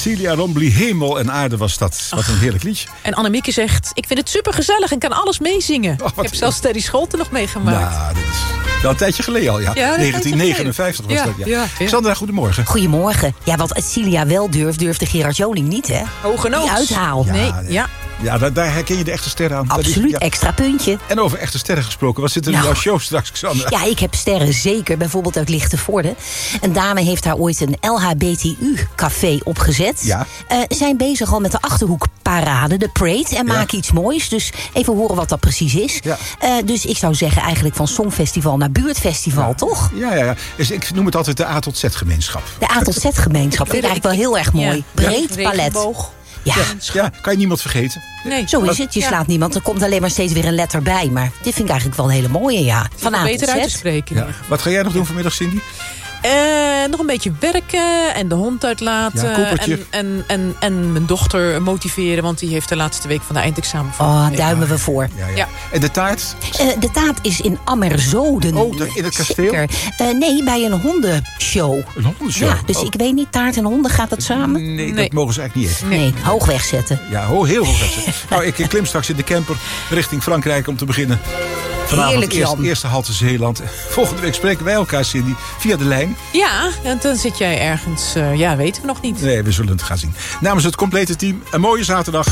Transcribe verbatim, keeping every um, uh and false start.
Celia Rombly, Hemel en Aarde was dat. Wat een heerlijk liedje. En Annemieke zegt, ik vind het supergezellig en kan alles meezingen. Oh, ik heb zelfs Teddy Scholten nog meegemaakt. Nou, dat is wel een tijdje geleden al, ja. ja negentien negenenvijftig was ja, dat, ja. ja, ja. Sandra, goedemorgen. Goedemorgen. Ja, wat Celia wel durft, durfde Gerard Joling niet, hè? Hoge noot. Die uithaal. Ja, Nee, nee. ja. Ja, daar, daar herken je de echte sterren aan. Absoluut, Dat is- ja. extra puntje. En over echte sterren gesproken, wat zit er in Nou. jouw show straks, Xandra? Ja, ik heb sterren zeker. Bijvoorbeeld uit Lichtenvoorde. Een dame heeft daar ooit een L H B T U-café opgezet. Ja. Uh, zijn bezig al met de Achterhoekparade, de parade. En Ja. maken iets moois. Dus even horen wat dat precies is. Ja. Uh, dus ik zou zeggen eigenlijk van Songfestival naar buurtfestival, toch? Ja, ja, ja. Dus ik noem het altijd de A tot Z-gemeenschap. De A tot Z-gemeenschap vind ik eigenlijk wel heel erg mooi. Ja. Breed Ja. palet. Regenboog. Ja, Ja, kan je niemand vergeten. Nee. zo is het. Je Ja. slaat niemand. Er komt alleen maar steeds weer een letter bij. Maar dit vind ik eigenlijk wel een hele mooie, ja. Van A Beter tot uit te Z. spreken. Ja. Wat ga jij nog doen vanmiddag, Cindy? Eh, nog een beetje werken en de hond uitlaten. Ja, Koepertje. en, en, en, en mijn dochter motiveren, want die heeft de laatste week van de eindexamen. Van Oh, duimen we voor. Ja, ja. Ja. En de taart? Uh, de taart is in Ammerzoden. Oh, daar in het kasteel? Zeker. Uh, nee, bij een hondenshow. Een hondenshow? Ja, dus Oh. ik weet niet, taart en honden, gaat dat samen? Nee, Nee. dat mogen ze eigenlijk niet eten. Nee, hoog wegzetten. Ja, ho, heel hoog zetten. Nou, ik klim straks in de camper richting Frankrijk om te beginnen. Vanavond Heerlijk, eerst, Jan. eerste halte Zeeland. Volgende week spreken wij elkaar, Cindy, via de lijn. Ja, en dan zit jij ergens, uh, ja, weten we nog niet. Nee, we zullen het gaan zien. Namens het complete team, een mooie zaterdag.